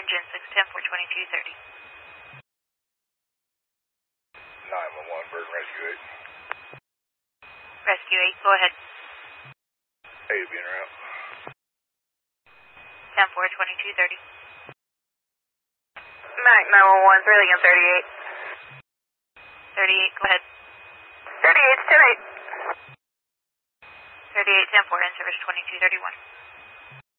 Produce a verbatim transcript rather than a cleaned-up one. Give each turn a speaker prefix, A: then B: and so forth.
A: engine six ten four twenty-two thirty.
B: nine one one, Bird Rescue eight.
A: Rescue eight, go ahead.
B: eight being around.
A: ten four twenty-two thirty.
C: Mac nine one one, three Lincoln thirty-eight.
A: thirty-eight, go ahead.
C: thirty-eight, ten eight.
A: thirty-eight ten four, in service twenty-two thirty-one.